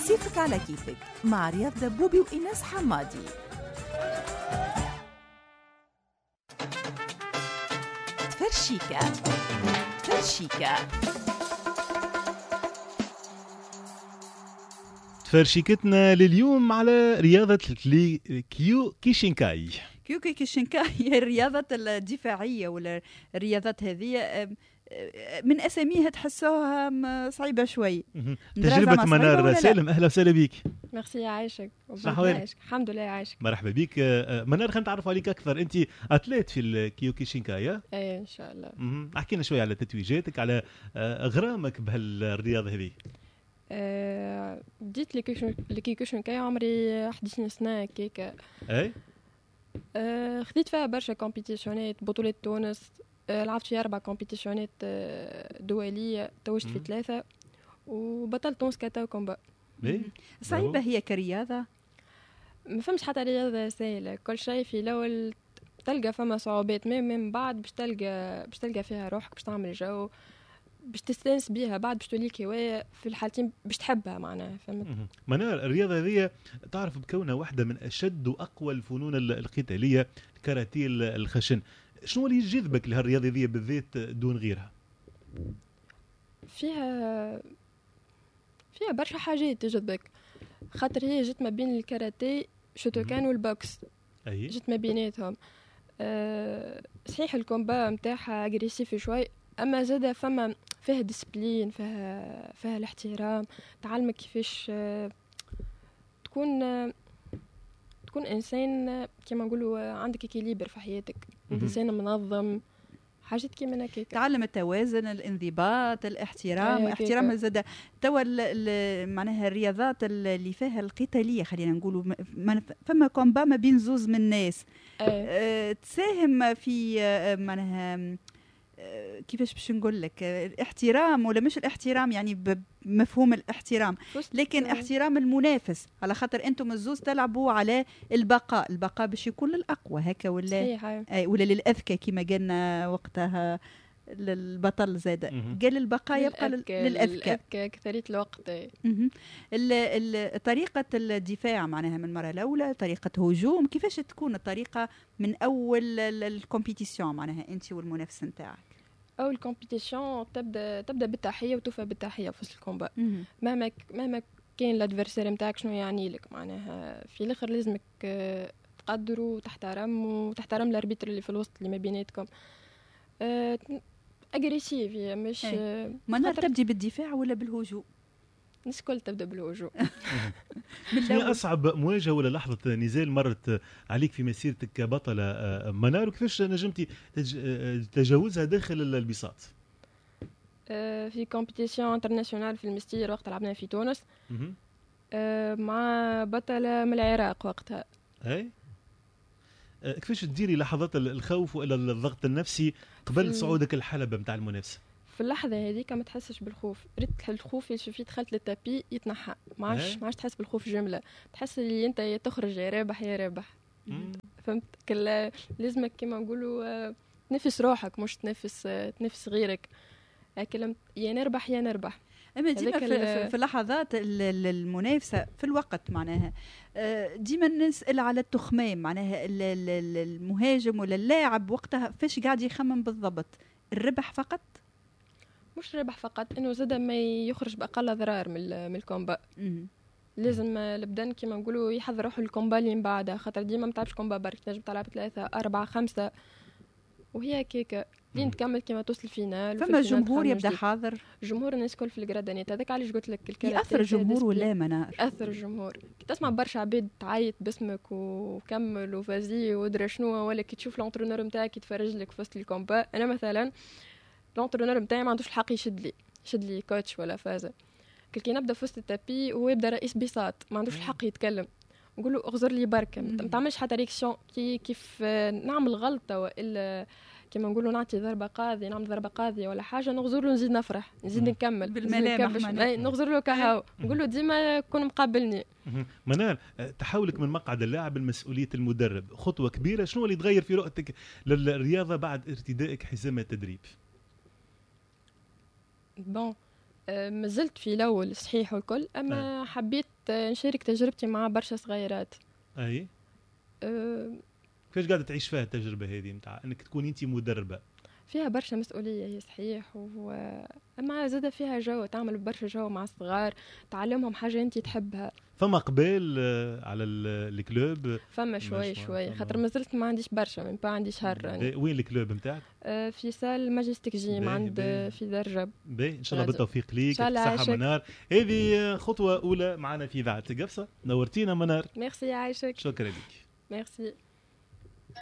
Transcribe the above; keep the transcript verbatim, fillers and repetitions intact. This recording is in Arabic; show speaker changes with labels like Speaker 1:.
Speaker 1: صيفك على كيفك مع رياض دبوبي وإيناس حمادي. تفرشيكا تفرشيكا
Speaker 2: تفرشيكتنا لليوم على رياضة كيو كيشينكاي.
Speaker 3: كيو كيشينكاي هي الرياضة الدفاعية ولا الرياضات هذه من أساميها تحسوها صعيبة شوي.
Speaker 2: تجربة منار سالم، أهلا وسهلا بك.
Speaker 4: ميرسي يا عايشك.
Speaker 2: عايشك
Speaker 4: الحمد لله عايشك.
Speaker 2: مرحبا بك منار. خلينا نتعرف عليك أكثر، أنت أتليت في الكيو كيشينكاي.
Speaker 4: إيه إن شاء الله.
Speaker 2: أحكي لنا شوي على تتويجاتك، على غرامك بهالرياضة هذه.
Speaker 4: بديت الكيو كيشينكاي عمري إحدى عشرة سنة كيكا.
Speaker 2: أي
Speaker 4: أه خديت فيها برشا كومبيتيشنات، بطولة تونس، أه لعبت فيها أربع كومبيتيشنات دولية، توجت في ثلاثة وبطلت تونس كاتا وكومبا.
Speaker 3: صعيبة هي كرياضة؟
Speaker 4: ما فهمش حتى رياضة سهلة، كل شيء في الأول تلقى فما صعوبات، ما من بعد باش تلقى باش تلقى فيها روحك، باش تعمل جو، باش تستانس بيها، بعد باش توليك هواية في الحالتين باش تحبها معناها. فهمت؟
Speaker 2: منار، الرياضة هذه تعرف بكونها واحدة من أشد وأقوى الفنون القتالية، الكاراتيه الخشن. شنو اللي يجذبك لهالرياضة هذه بالذات دون غيرها؟
Speaker 4: فيها فيها برشا حاجات تجذبك، خاطر هي جت ما بين الكاراتيه شوتوكان والبوكس.
Speaker 2: أي
Speaker 4: جت ما بيناتهم. أه صحيح الكومبا متاعها اغريسيف شوي، اما زاده فما فيها ديسبلين، فيها فيها الاحترام، تعلمك كيفاش أه تكون أه تكون انسان كما نقولوا عندك اكيليبر في حياتك، انسان منظم، حاجات كيما هكاك.
Speaker 3: تعلم التوازن، الانضباط، الاحترام.
Speaker 4: أيه
Speaker 3: احترام زاد توا معناها الرياضات اللي فيها القتاليه، خلينا نقولوا فما كومبا ما بين زوز من الناس.
Speaker 4: أيه.
Speaker 3: أه تساهم في أه معناها كيفاش باش نقول لك الاحترام، ولا مش الاحترام يعني بمفهوم الاحترام، لكن احترام المنافس، على خاطر انتم الزوز تلعبوا على البقاء، البقاء باش يكون للاقوى هكا ولا اي ولا للاذكى كما قلنا وقتها البطل زاد قال البقاء يبقى للاذكى
Speaker 4: كثريه الوقت.
Speaker 3: طريقه الدفاع معناها من المره الاولى، طريقه هجوم، كيفاش تكون الطريقه من اول الكومبيتيشن معناها انت والمنافس نتاعك؟
Speaker 4: اول كومبيتيشن تبدا تبدا بالتحيه وتوفى بالتحيه في وسط الكومبا، مهما مهما كان الادفيرسير نتاعك شنو يعني لك، معناها في الاخر لازمك تقدروا وتحترم وتحترم الاربيتر اللي في الوسط اللي ما بيناتكم. أه اغريسيف مش
Speaker 3: ما تبدي بالدفاع ولا بالهجوم؟
Speaker 4: الناس الكل تبدا بالهجوم.
Speaker 2: شنو اصعب مواجهه ولا لحظه نزال مرت عليك في مسيرتك كبطله منار، وكيفاش نجمتي تجاوزها داخل البساط؟
Speaker 4: في كومبيتيشن انترناسيونال في المستير وقت لعبنا في تونس مع بطله من العراق وقتها.
Speaker 2: اي كيفاش تديري لحظات الخوف ولا الضغط النفسي قبل صعودك الحلبة متاع المنافسة؟
Speaker 4: في اللحظة هذيك ما تحسش بالخوف، ريت الخوف اللي شفت دخلت للتابي يتنحى، ما عادش ما عادش تحس بالخوف جملة، تحس اللي انت يا تخرج يا رابح يا رابح. فهمت؟ كل لازمك كما نقولوا تنفس روحك، مش تنفس تنفس غيرك، كلمة يا نربح يا نربح.
Speaker 3: اما ديما في, في لحظات المنافسه في الوقت معناها ديما نسال على التخمام، معناها المهاجم ولا اللاعب وقتها فاش قاعد يخمم بالضبط؟ الربح فقط؟
Speaker 4: مش ربح فقط، انه زاد ما يخرج باقل ضرر من من الكومبا. لازم البدن كما نقولوا يحضر روحه الكومبا اللي من بعدها، خاطر ديما ما تلعبش كومبا برك، تنجم تلعب ثلاثه أربعة خمسة وهي كيكه لين تكمل كما توصل الفينال.
Speaker 3: فما الجمهور يبدا حاضر،
Speaker 4: جمهور الناس كل في الجرادانيت هذاك علاش قلت لك الكلام
Speaker 3: ياثر الجمهور ولا منار؟
Speaker 4: ياثر الجمهور، كي تسمع برشا عباد تعيط باسمك وكمل وفازي ودرا شنو، ولا كي تشوف لونترونور نتاعك يتفرج لك في وسط الكومبا. انا مثلا لونترونور نتاعي ما عندوش الحق يشد لي يشد لي كوتش ولا فازه، كي نبدا في وسط التابي وهو يبدا رئيس بساط ما عندوش الحق يتكلم، نقول له اغزر لي بركه، ما تعملش حتى ريكسيون كي كيف نعمل غلطه والا كما نقولوا نعطي ضربه قاضيه، نعمل ضربه قاضيه ولا حاجه، نغزر له نزيد نفرح نزيد نكمل
Speaker 3: بالملامح،
Speaker 4: نغزر له كهو، نقول له ديما كون مقابلني.
Speaker 2: منال، تحولك من مقعد اللاعب لمسؤوليه المدرب خطوه كبيره، شنو اللي تغير في رؤيتك للرياضه بعد ارتدائك حزام التدريب؟
Speaker 4: بون أه، مازلت في الاول صحيح والكل، اما أه. حبيت نشارك تجربتي مع برشا صغيرات.
Speaker 2: اي
Speaker 4: أه.
Speaker 2: كيفاش قاعده تعيش فيها التجربه هذه نتاع انك تكون انت مدربه؟
Speaker 4: فيها برشا مسؤوليه هي صحيح، و اما زاده فيها جو، تعمل برشا جو مع الصغار، تعلمهم حاجه انت تحبها.
Speaker 2: فما قبال على الكلوب؟
Speaker 4: فما شوي شوي خاطر مازلت ما عنديش برشا، من با عندي شهر.
Speaker 2: وين الكلوب نتاعك؟
Speaker 4: آه في سال ماجستيك جيم عند بي في درجب.
Speaker 2: باهي ان شاء الله بالتوفيق ليك، صحه منار. هذه خطوه اولى معنا في اذاعه قفصه. نورتينا منار.
Speaker 4: ميرسي عايشك.
Speaker 2: شكرا لك.
Speaker 4: ميرسي.